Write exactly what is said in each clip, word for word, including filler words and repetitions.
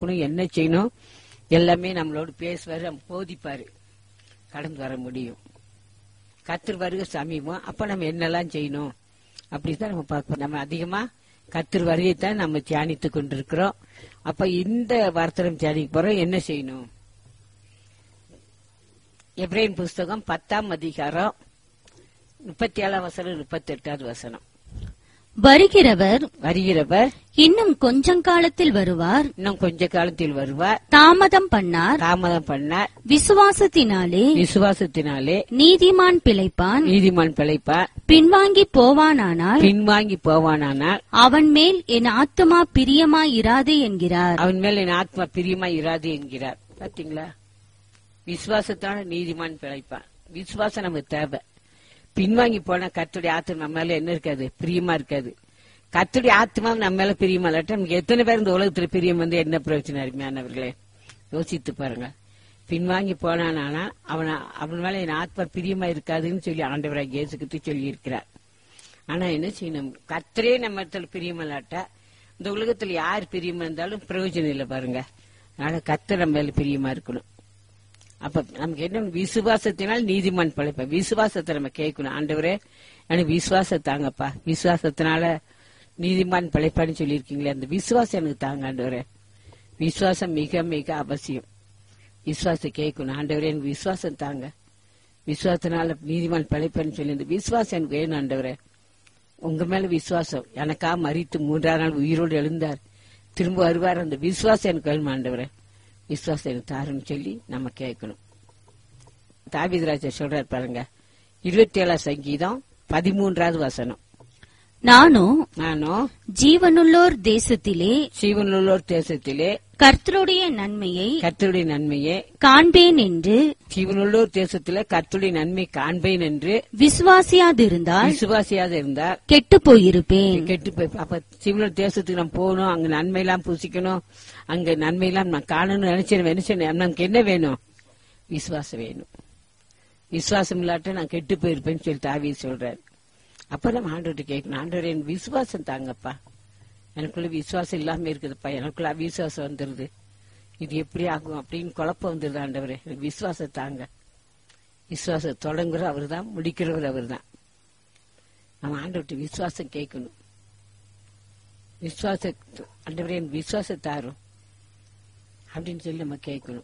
போகணும், என்ன செய்யணும் எல்லாமே நம்மளோட பேசுவாரு, நம்ம போதிப்பாரு, கடந்து வர முடியும். கர்த்தர் வருகை சமீபம், அப்ப நம்ம என்னெல்லாம் செய்யணும் அப்படிதான் நம்ம பார்க்கணும். நம்ம அதிகமா கர்த்தர் வருகைத்தான் நம்ம தியானித்து கொண்டிருக்கிறோம். அப்ப இந்த வார்த்தை தியானிக்க போறோம், என்ன செய்யணும். எபிரேயர் புஸ்தகம் பத்தாம் அதிகாரம் முப்பத்தி ஏழாம் வசனம் முப்பத்தி எட்டாவது வசனம். வருகிறவர் வருகிறவர் இன்னும் கொஞ்சம் காலத்தில் வருவார், இன்னும் கொஞ்ச காலத்தில் வருவார், தாமதம் பண்ணார், தாமதம் பண்ணார், விசுவாசத்தினாலே விசுவாசத்தினாலே நீதிமான் பிழைப்பான், நீதிமான் பிழைப்பார், பின்வாங்கி போவானானால் பின்வாங்கி போவானானால் அவன் மேல் என் ஆத்துமா பிரியமாய் இராது என்கிறார். அவன் மேல் என் ஆத்மா பிரியமா இராது என்கிறார். பாத்தீங்களா, விசுவாசத்தான நீதிமான் பிழைப்பான். விசுவாசம் நமக்கு தேவை. பின்வாங்கி போனா கர்த்தருடைய ஆத்மா நம்ம மேல என்ன இருக்காது, பிரியமா இருக்காது. கர்த்தருடைய ஆத்மா நம்ம மேல பிரியமா இல்லாட்ட நமக்கு எத்தனை பேர் இந்த உலகத்துல பிரியம் வந்து என்ன பிரயோஜனம்? அருமையானவர்களே, யோசித்து பாருங்க. பின்வாங்கி போனானா அவன அவன் மேல என் ஆத்மா பிரியமா இருக்காதுன்னு சொல்லி ஆண்டவராக இயேசு கிறிஸ்து சொல்லி இருக்கிறார். ஆனா என்ன செய்யணும், கர்த்தரே நம்ம இடத்துல பிரியமா இல்லாட்டா இந்த உலகத்துல யார் பிரியமா இருந்தாலும் பிரயோஜனம் இல்லை பாருங்க. அதனால கர்த்தர் நம்ம மேல பிரியமா இருக்கணும். அப்ப நமக்கு என்ன, விசுவாசத்தினால் நீதிமான் பிழைப்ப. விசுவாசத்தை நம்ம கேட்கணும், ஆண்டவரே எனக்கு விசுவாசம் தாங்கப்பா, விசுவாசத்தினால நீதிமான் பிழைப்பான்னு சொல்லியிருக்கீங்களே, அந்த விசுவாசம் எனக்கு தாங்க ஆண்டவரே. விசுவாசம் மிக மிக அவசியம். விசுவாசம் கேட்கணும், ஆண்டவரே எனக்கு விசுவாசம் தாங்க, விசுவாசத்தினால நீதிமான் பிழைப்பான்னு சொல்லி இந்த விசுவாசம் எனக்கு வேணும் ஆண்டவரே. உங்க மேல விசுவாசம், எனக்கா மரித்து மூன்றாம் நாள் உயிரோடு எழுந்தார், திரும்ப வருவார், அந்த விசுவாசம் எனக்கு வேணும் ஆண்டவரே. விசுவாசம் எனக்கு தாருன்னு சொல்லி நம்ம கேட்கணும். தாவீது ராஜா சொல்றாரு பாருங்க, இருபத்தி ஏழாம் சங்கீதம் பதிமூன்றாவது வசனம். நானும் நானும் ஜீவனுள்ளோர் தேசத்திலே ஜீவனுள்ளோர் தேசத்திலே கர்த்தருடைய நன்மையை கர்த்தருடைய நன்மையை காண்பேன் என்று, ஜீவனுள்ளோர் தேசத்திலே கர்த்தருடைய நன்மை காண்பேன் என்று விசுவாசியாதிருந்தால் விசுவாசியாக இருந்தார் கெட்டு போயிருப்பேன். கெட்டு போய், அப்ப ஜீவனுள்ள தேசத்துக்கு நம்ம போகணும், அங்க நன்மை எல்லாம் பூசிக்கணும், அங்க நன்மை எல்லாம் நான் காணணும்னு நினைச்சேன். நினைச்சேன் நமக்கு என்ன வேணும், விசுவாசம் வேணும். விசுவாசம் இல்லாட்ட நான் கெட்டு போயிருப்பேன்னு சொல்லி தாவீது சொல்றாரு. அப்ப நம்ம ஆண்டவர்கிட்ட கேட்கணும், ஆண்டவர் என் விசுவாசம் தாங்கப்பா, எனக்குள்ள விசுவாசம் இல்லாம இருக்குதுப்பா, எனக்குள்ள அவிசுவாசம் வந்துருது, இது எப்படி ஆகும் அப்படின்னு குழப்பம் வந்துருது. ஆண்டவரே எனக்கு விசுவாசம் தாங்க. விசுவாசம் தொடங்குற அவர் தான், முடிக்கிறவர் அவர் தான். நம்ம ஆண்டவர்கிட்ட விசுவாசம் கேட்கணும். விசுவாச ஆண்டவரே என் விசுவாசம் தாரும் அப்படின்னு சொல்லி நம்ம கேட்கணும்.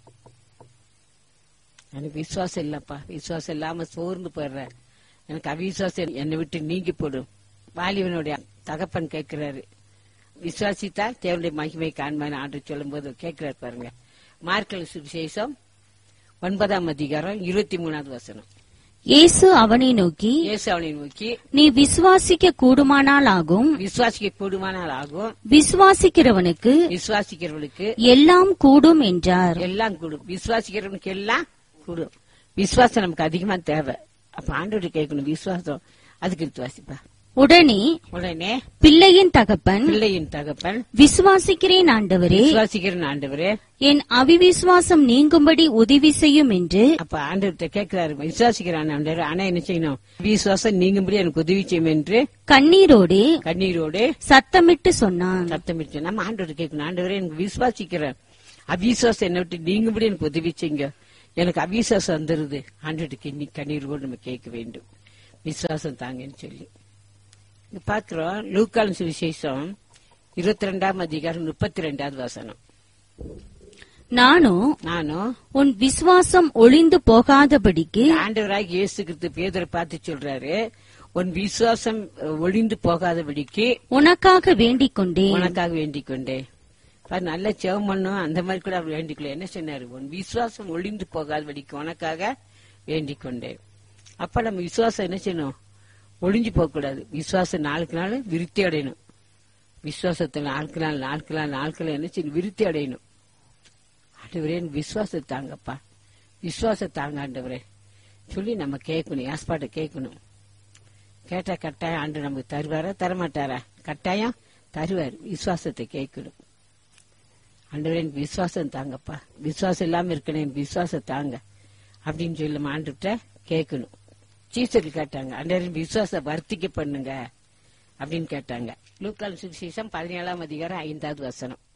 எனக்கு விசுவாசம் இல்லப்பா, விசுவாசம் இல்லாம சோர்ந்து போயிடுறேன், எனக்கு அவிசுவாசம் என்னை விட்டு நீங்கி போடும். வாலிபனுடைய தகப்பன் கேட்கிறாரு, விசுவாசித்தா தேவனுடைய மகிமை காண்பான்னு ஆண்டு சொல்லும் போது கேட்கிறாரு பாருங்க. மார்க்கல் சுவிசேஷம் ஒன்பதாம் அதிகாரம் இருபத்தி மூணாவது வசனம். இயேசு அவனை நோக்கி இயேசு அவனை நோக்கி நீ விசுவாசிக்க கூடுமானால் ஆகும், விசுவாசிக்க கூடுமானால் ஆகும், விசுவாசிக்கிறவனுக்கு விசுவாசிக்கிறவனுக்கு எல்லாம் கூடும் என்றார். எல்லாம் கூடும். விசுவாசிக்கிறவனுக்கு எல்லாம் கூடும். விசுவாசம் நமக்கு அதிகமா தேவை. அப்ப ஆண்டவர்கிட்ட கேட்கணும் விசுவாசம். அதுக்கு விசுவாசிப்பா. உடனே உடனே பிள்ளையின் தகப்பன் பிள்ளையின் தகப்பன் விசுவாசிக்கிறேன் ஆண்டவரே, விசுவாசிக்கிறேன் ஆண்டவரே, என் அவிவிசுவாசம் நீங்கும்படி உதவி செய்யும் என்று. அப்ப ஆண்டவர்கிட்ட கேட்கிறாரு, விசுவாசிக்கிறான் ஆண்டவர், ஆனா என்ன செய்யணும், விசுவாசம் நீங்கும்படி எனக்கு உதவி செய்யும் என்று கண்ணீரோடு கண்ணீரோடு சத்தமிட்டு சொன்னான். சத்தமிட்டு நம்ம ஆண்டவர் கேட்கணும், ஆண்டவரே எனக்கு விசுவாசிக்கிறேன், அவிசுவாசம் என்னை விட்டு நீங்கும்படி எனக்கு உதவி செய்யுங்க, எனக்கு அவிசுவாசம் வந்துருது. ஆண்டவருக்கு கண்ணீரோடு நம்ம கேட்க வேண்டும், விசுவாசம் தாங்கன்னு சொல்லி பாக்குறோம். லூக்கான் சுவிசேஷம் இருபத்தி ரெண்டாம் அதிகாரம் முப்பத்தி ரெண்டாவது வசனம். நானும் நானும் உன் விசுவாசம் ஒளிந்து போகாதபடிக்கு, ஆண்டவராக இயேசு கிறிஸ்து பேதுரை பார்த்து சொல்றாரு, உன் விசுவாசம் ஒளிந்து போகாதபடிக்கு உனக்காக வேண்டிக் கொண்டேன். உனக்காக வேண்டிக் கொண்டேன். நல்ல ஜெபம் பண்ணும், அந்த மாதிரி கூட அவர் வேண்டிக்கல. என்ன சொன்னாரு, உன் விசுவாசம் ஒளிந்து போகாதபடிக்கு உனக்காக வேண்டிக் கொண்டேன். அப்ப நம்ம விசுவாசம் என்ன செய்யணும், ஒளிஞ்சு போக கூடாது. விசுவாசம் நாளுக்கு நாள் விருத்தி அடையணும். விசுவாசத்தை நாளுக்கு நாள் நாளுக்கு நாள் நாட்கள் என்ன செய்யணும், விருத்தி அடையணும். ஆண்டவரே விசுவாசம் தாங்கப்பா, விசுவாசம் தாங்க ஆண்டவரே சொல்லி நம்ம கேட்கணும். யாஸ்பாட்ட கேட்கணும். கேட்டா கட்டாயம் ஆண்டு நமக்கு தருவாரா தரமாட்டாரா? கட்டாயம் தருவார். விசுவாசத்தை கேட்கணும். ஆண்டவரே எனக்கு விசுவாசம் தாங்கப்பா, விசுவாசம் இல்லாம இருக்கணும், எனக்கு விசுவாசம் தாங்க அப்படின்னு சொல்லி நம்ம ஆண்டுகிட்ட கேட்கணும். சீசர்கள் கேட்டாங்க, ஆண்டவரே விசுவாசம் வர்த்திக்க பண்ணுங்க அப்படின்னு கேட்டாங்க. லூக்கான் சுவிசேஷம் பதினேழாம் அதிகாரம் ஐந்தாவது வசனம்.